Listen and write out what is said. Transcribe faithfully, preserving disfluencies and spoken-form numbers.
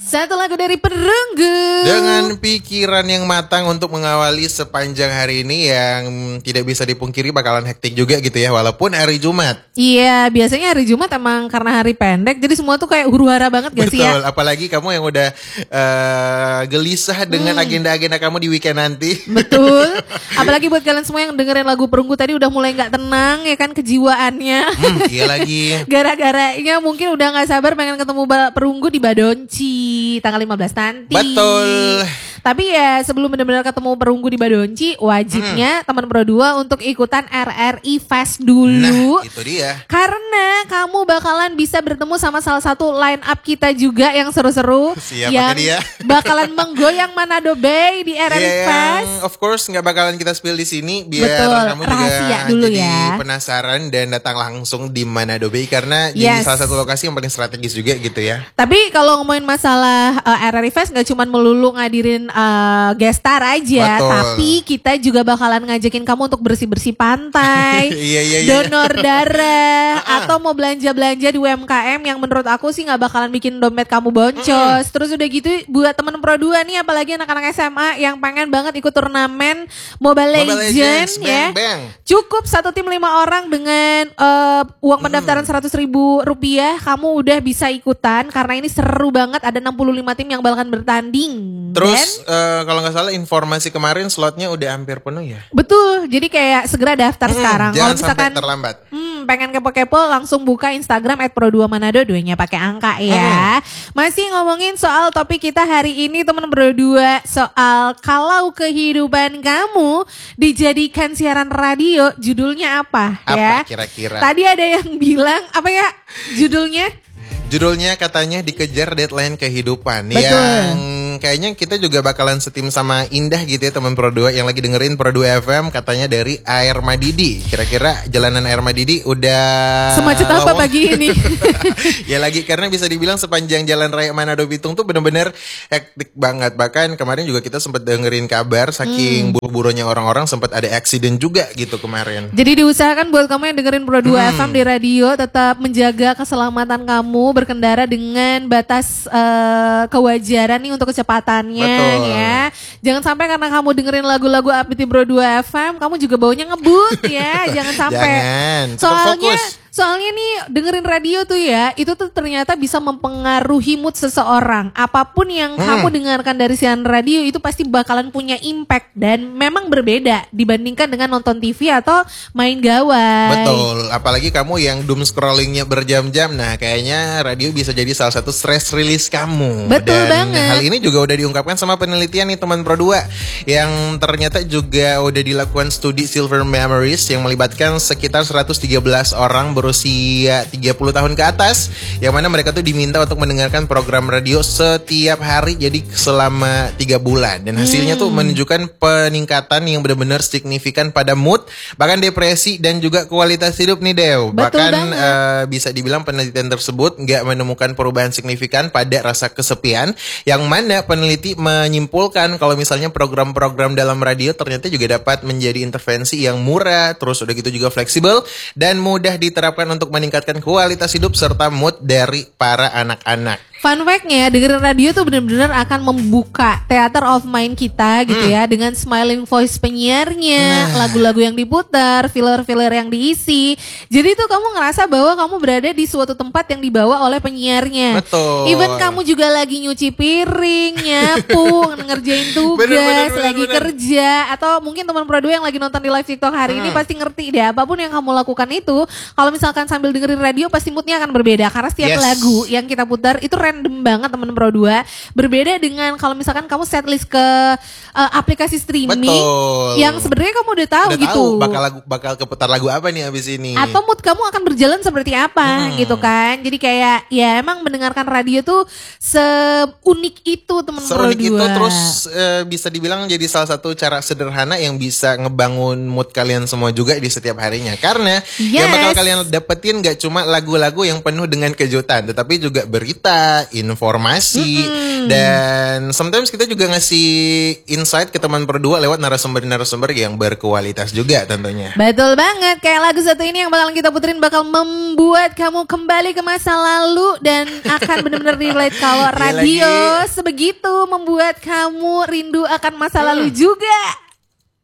Satu lagu dari Perunggu dengan pikiran yang matang untuk mengawali sepanjang hari ini yang tidak bisa dipungkiri bakalan hektik juga gitu ya, walaupun hari Jumat. Iya, biasanya hari Jumat emang karena hari pendek, jadi semua tuh kayak huru-hara banget gak sih ya? Betul, apalagi kamu yang udah uh, gelisah dengan hmm. agenda-agenda kamu di weekend nanti. Betul, apalagi buat kalian semua yang dengerin lagu Perunggu tadi udah mulai gak tenang ya kan kejiwaannya. Hmm, iya lagi. Gara-garanya mungkin udah gak sabar pengen ketemu Perunggu di Badonci tanggal lima belas nanti. Betul. Tapi ya sebelum benar-benar ketemu Perunggu di Badonci, wajibnya hmm. teman Pro dua untuk ikutan R R I Fest dulu. Nah, itu dia. Karena kamu bakalan bisa bertemu sama salah satu line up kita juga yang seru-seru. Siapa yang dia? Bakalan menggoyang Manado Bay di R R I yeah, Fest. Of course nggak bakalan kita spill di sini biar Betul, kamu rahasia juga dulu jadi ya. penasaran dan datang langsung di Manado Bay karena yes. jadi salah satu lokasi yang paling strategis juga gitu ya. Tapi kalau ngomongin masalah uh, R R I Fest nggak cuma melulu ngadirin uh, gestar aja, betul. Tapi kita juga bakalan ngajakin kamu untuk bersih-bersih pantai, iya, iya, iya. donor darah, atau mau belanja-belanja di U M K M yang menurut aku sih nggak bakalan bikin dompet kamu boncos. Mm. Terus udah gitu buat temen Pro dua nih, apalagi anak-anak S M A yang pengen banget ikut turnamen Mobile, Mobile Legends, Legends ya. bang, bang. Cukup satu tim lima orang dengan uh, uang pendaftaran seratus ribu rupiah, kamu udah bisa ikutan karena ini seru banget. Ada enam puluh lima tim yang bakalan bertanding. Terus uh, kalau nggak salah informasi kemarin slotnya udah hampir penuh ya. Betul, jadi kayak segera daftar hmm, sekarang. Jangan kalau misalkan sampai terlambat. Hmm, pengen kepo-kepo langsung buka Instagram at pro dua manado, duanya pakai angka ya. Hmm. Masih ngomongin soal topik kita hari ini teman Pro dua, soal kalau kehidupan kamu dijadikan siaran radio, judulnya apa? Apa ya? kira-kira? Tadi ada yang bilang apa ya judulnya? Judulnya katanya dikejar deadline kehidupan. Betul. Yang kayaknya kita juga bakalan setim sama Indah gitu ya teman Pro dua yang lagi dengerin Pro dua F M, katanya dari Air Madidi. Kira-kira jalanan Air Madidi udah semacet apa pagi ini? Ya lagi karena bisa dibilang sepanjang jalan raya Manado Bitung tuh bener-bener hektik banget. Bahkan kemarin juga kita sempat dengerin kabar saking hmm. buru-burunya orang-orang sempat ada accident juga gitu kemarin. Jadi diusahakan buat kamu yang dengerin Pro dua hmm. F M di radio tetap menjaga keselamatan kamu berkendara dengan batas uh, kewajaran nih untuk kecepatannya. Betul. Ya. Jangan sampai karena kamu dengerin lagu-lagu upbeat di Pro dua F M, kamu juga baunya ngebut ya. Jangan sampai. Jangan. Soalnya fokus. Soalnya nih dengerin radio tuh ya, itu tuh ternyata bisa mempengaruhi mood seseorang. Apapun yang hmm. kamu dengarkan dari siaran radio itu pasti bakalan punya impact dan memang berbeda dibandingkan dengan nonton T V atau main gawai. Betul, apalagi kamu yang doom scrollingnya berjam-jam. Nah kayaknya radio bisa jadi salah satu stress release kamu. Betul dan banget. Hal ini juga udah diungkapkan sama penelitian nih teman Pro dua, yang ternyata juga udah dilakukan studi Silver Memories yang melibatkan sekitar seratus tiga belas orang berusia tiga puluh tahun ke atas, yang mana mereka tuh diminta untuk mendengarkan program radio setiap hari jadi selama tiga bulan, dan hasilnya hmm. tuh menunjukkan peningkatan yang benar-benar signifikan pada mood, bahkan depresi dan juga kualitas hidup nih Dew. Betul bahkan uh, banget. bisa dibilang penelitian tersebut nggak menemukan perubahan signifikan pada rasa kesepian, yang mana peneliti menyimpulkan kalau misalnya program-program dalam radio ternyata juga dapat menjadi intervensi yang murah, terus udah gitu juga fleksibel dan mudah diterapkan untuk meningkatkan kualitas hidup serta mood dari para anak-anak. Fun fact-nya, dengerin radio tuh benar-benar akan membuka theater of mind kita gitu hmm. ya, dengan smiling voice penyiarnya, nah. lagu-lagu yang diputar, filler-filler yang diisi. Jadi tuh kamu ngerasa bahwa kamu berada di suatu tempat yang dibawa oleh penyiarnya. Betul. Even kamu juga lagi nyuci piring, nyapu, ngerjain tugas, bener, bener, bener, lagi bener. kerja, atau mungkin teman Pro dua yang lagi nonton di live TikTok hari hmm. ini pasti ngerti deh, apapun yang kamu lakukan itu, kalau misalkan sambil dengerin radio pasti moodnya akan berbeda, karena setiap yes. lagu yang kita putar itu random banget teman Pro dua. Berbeda dengan kalau misalkan kamu setlist ke uh, aplikasi streaming. Betul. Yang sebenarnya kamu udah tahu udah gitu. Tahu bakal lagu bakal keputar lagu apa nih abis ini. Atau mood kamu akan berjalan seperti apa hmm. gitu kan. Jadi kayak ya emang mendengarkan radio tuh seunik itu teman Pro dua. Seunik itu, terus uh, bisa dibilang jadi salah satu cara sederhana yang bisa ngebangun mood kalian semua juga di setiap harinya. Karena yes. yang bakal kalian dapetin gak cuma lagu-lagu yang penuh dengan kejutan, tetapi juga berita informasi, mm-hmm. dan sometimes kita juga ngasih insight ke teman berdua lewat narasumber-narasumber yang berkualitas juga tentunya. Betul banget, kayak lagu satu ini yang bakalan kita puterin bakal membuat kamu kembali ke masa lalu dan akan benar-benar relate kalau radio sebegitu membuat kamu rindu akan masa lalu juga.